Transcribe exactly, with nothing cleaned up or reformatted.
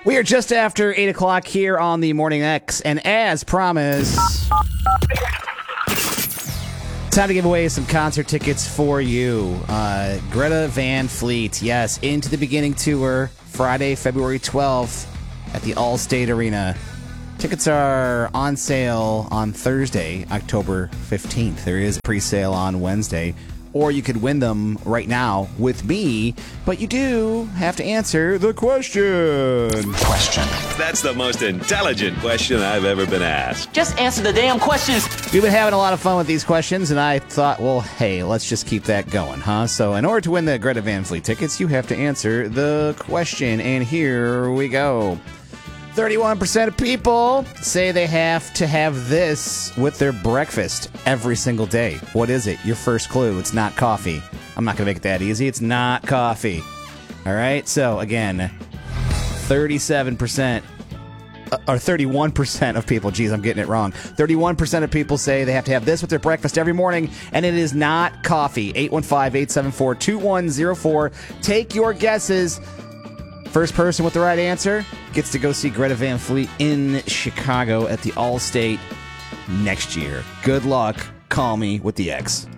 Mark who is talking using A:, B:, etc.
A: We are just after eight o'clock here on the Morning X, and as promised, time to give away some concert tickets for you. Uh, Greta Van Fleet, yes, Into the Beginning Tour, Friday, February twelfth at the Allstate Arena. Tickets are on sale on Thursday, October fifteenth. There is a pre-sale on Wednesday. Or you could win them right now with me, but you do have to answer the question.
B: Question.
C: That's the most intelligent question I've ever been asked.
D: Just answer the damn questions.
A: We've been having a lot of fun with these questions, and I thought, well, hey, let's just keep that going, huh? So in order to win the Greta Van Fleet tickets, you have to answer the question, and here we go. thirty-one percent of people say they have to have this with their breakfast every single day. What is it? Your first clue. It's not coffee. I'm not going to make it that easy. It's not coffee. All right? So, again, thirty-seven percent, or thirty-one percent of people, geez, I'm getting it wrong. thirty-one percent of people say they have to have this with their breakfast every morning, and it is not coffee. eight one five, eight seven four, two one zero four. Take your guesses. First person with the right answer gets to go see Greta Van Fleet in Chicago at the Allstate next year. Good luck. Call me with the X.